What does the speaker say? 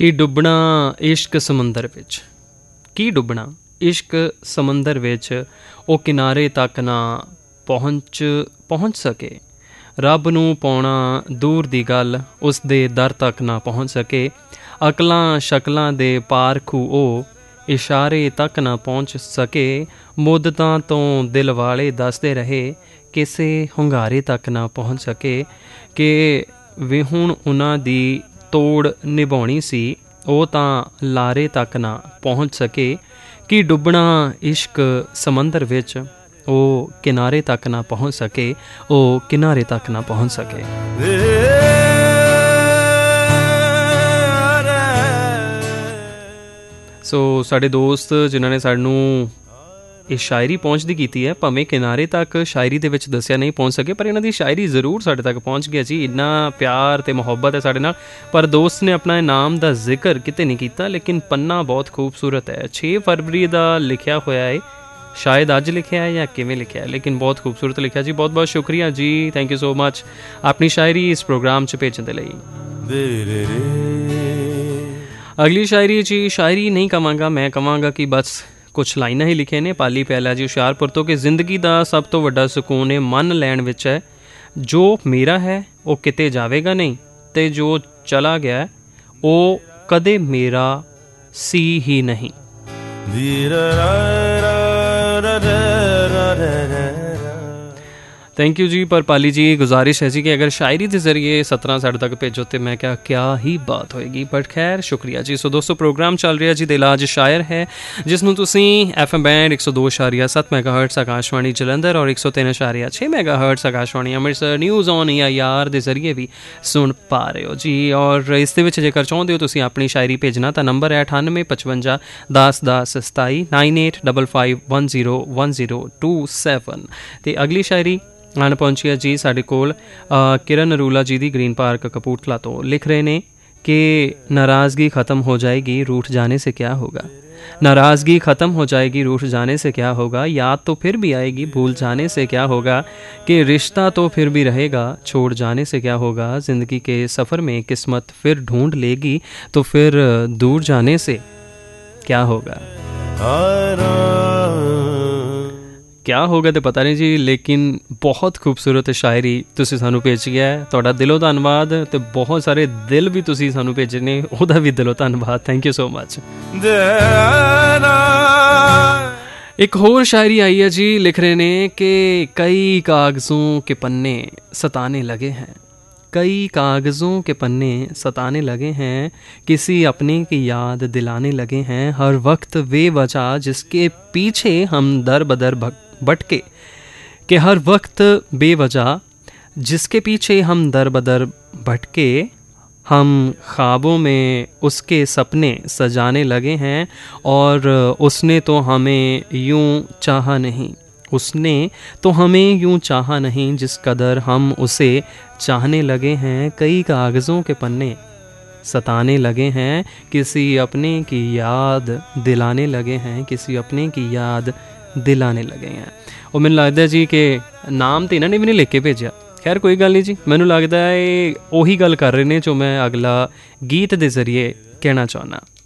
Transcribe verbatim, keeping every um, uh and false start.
कि डुबना इश्क समुंदर विच, की डुबना इश्क समुंदर विच ओ किनारे तक ना पहुँच पहुँच सके। रब नूं पाउणा दूर दी गल, उस दे दर तक ना पहुँच सके। अकलां शकलां दे पारखू ओ इशारे तक ना पहुँच सके। मुद्दतां तो दिल वाले दसदे रहे, किसे हुंगारे तक ना पहुँच सके। कि विहुण उन्हां दी तोड़ निभाउणी सी, ओ तां लारे तक ना पहुँच सके। कि डुबना इश्क समंदर विच, ओ किनारे तक ना पहुँच सके, ओ किनारे तक ना पहुँच सके। सो साडे दोस्त जिन्हां ने सानू ਇਹ ਸ਼ਾਇਰੀ ਪਹੁੰਚਦੀ ਕੀਤੀ ਹੈ, ਭਾਵੇਂ ਕਿਨਾਰੇ ਤੱਕ ਸ਼ਾਇਰੀ ਦੇ ਵਿੱਚ ਦੱਸਿਆ ਨਹੀਂ ਪਹੁੰਚ ਸਕੇ, ਪਰ ਇਹਨਾਂ ਦੀ ਸ਼ਾਇਰੀ ਜ਼ਰੂਰ ਸਾਡੇ ਤੱਕ ਪਹੁੰਚ ਗਿਆ ਜੀ। ਇੰਨਾ ਪਿਆਰ ਅਤੇ ਮੁਹੱਬਤ ਹੈ ਸਾਡੇ ਨਾਲ। ਪਰ ਦੋਸਤ ਨੇ ਆਪਣਾ ਨਾਮ ਦਾ ਜ਼ਿਕਰ ਕਿਤੇ ਨਹੀਂ ਕੀਤਾ, ਲੇਕਿਨ ਪੰਨਾ ਬਹੁਤ ਖੂਬਸੂਰਤ ਹੈ। ਛੇ ਫਰਵਰੀ ਦਾ ਲਿਖਿਆ ਹੋਇਆ ਹੈ, ਸ਼ਾਇਦ ਅੱਜ ਲਿਖਿਆ ਹੈ ਜਾਂ ਕਿਵੇਂ ਲਿਖਿਆ ਹੈ, ਲੇਕਿਨ ਬਹੁਤ ਖੂਬਸੂਰਤ ਲਿਖਿਆ ਜੀ। ਬਹੁਤ ਬਹੁਤ ਸ਼ੁਕਰੀਆ ਜੀ, ਥੈਂਕ ਯੂ ਸੋ ਮਚ ਆਪਣੀ ਸ਼ਾਇਰੀ ਇਸ ਪ੍ਰੋਗਰਾਮ 'ਚ ਭੇਜਣ ਦੇ ਲਈ। ਅਗਲੀ ਸ਼ਾਇਰੀ ਜੀ, ਸ਼ਾਇਰੀ ਨਹੀਂ ਕਹਾਂਗਾ ਮੈਂ, ਕਹਾਂਗਾ ਕਿ ਬਸ ਕੁਛ ਲਾਈਨਾਂ ਹੀ ਲਿਖੇ ਨੇ। ਪਾਲੀ ਪਹਿਲਾ ਜੀ ਹੁਸ਼ਿਆਰਪੁਰ ਤੋਂ ਕਿ ਜ਼ਿੰਦਗੀ ਦਾ ਸਭ ਤੋਂ ਵੱਡਾ ਸਕੂਨ ਇਹ ਮੰਨ ਲੈਣ ਵਿੱਚ ਹੈ, ਜੋ ਮੇਰਾ ਹੈ ਉਹ ਕਿਤੇ ਜਾਵੇਗਾ ਨਹੀਂ, ਅਤੇ ਜੋ ਚਲਾ ਗਿਆ ਉਹ ਕਦੇ ਮੇਰਾ ਸੀ ਹੀ ਨਹੀਂ। थैंक यू जी। पर पाली जी गुजारिश है जी कि अगर शायरी के जरिए सत्रह साढ़े तक भेजो तो मैं क्या क्या ही बात होएगी, बट खैर शुक्रिया जी। सो दोस्तों प्रोग्राम चल रहा जी दिल आज शायर है, जिसनों तुसी एफ एम बैंड एक सौ दो इशारिया सत्त मैगा हर्ट्स आकाशवाणी जलंधर और एक सौ तीन इशारिया छः mega hertz Akashvani Amritsar news on या यार के जरिए भी सुन पा रहे हो जी। और इस दे विच जेकर चाहते हो तुसी अपनी शायरी भेजना तो नंबर है अठानवे पचवंजा दस दस सताई nine eight double five one zero one zero two seven. तो अगली शायरी आन पहुंची है जी साढ़े कोल किरण अरूला जी दी ग्रीन पार्क कपूरथला तो। लिख रहे ने कि नाराज़गी ख़त्म हो जाएगी, रूठ जाने से क्या होगा। नाराज़गी ख़त्म हो जाएगी, रूठ जाने से क्या होगा। याद तो फिर भी आएगी, भूल जाने से क्या होगा। कि रिश्ता तो फिर भी रहेगा, छोड़ जाने से क्या होगा। ज़िंदगी के सफ़र में किस्मत फिर ढूंढ लेगी, तो फिर दूर जाने से क्या होगा। क्या होगा तो पता नहीं जी, लेकिन बहुत खूबसूरत शायरी तुसी सानू भेजी है, तुहाडा दिलों धन्नवाद। तो बहुत सारे दिल भी तुसी सानू भेजे ने, उहदा भी दिलों धन्नवाद, थैंक यू सो मच। एक होर शायरी आई है जी, लिख रहे ने कि कई कागज़ों के पन्ने सताने लगे हैं, कई कागज़ों के पन्ने सताने लगे हैं, किसी अपने की याद दिलाने लगे हैं। हर वक्त बेवजह जिसके पीछे हम दर बदर भटके, कि हर वक्त बेवजह जिसके पीछे हम दर बदर भटके, हम ख्वाबों में उसके सपने सजाने लगे हैं। और उसने तो हमें यूं चाहा नहीं, उसने तो हमें यूं चाहा नहीं, जिस कदर हम उसे चाहने लगे हैं। कई कागज़ों के पन्ने सताने लगे हैं, किसी अपने की याद दिलाने लगे हैं, किसी अपने की याद दिलाने लगे हैं। और मैनूं लगदा जी कि नाम तो इन्होंने भी नहीं लिख के भेजा, खैर कोई गल नहीं जी। मैनूं लगदा है उही गल कर रहे हैं जो मैं अगला गीत के जरिए कहना चाहना।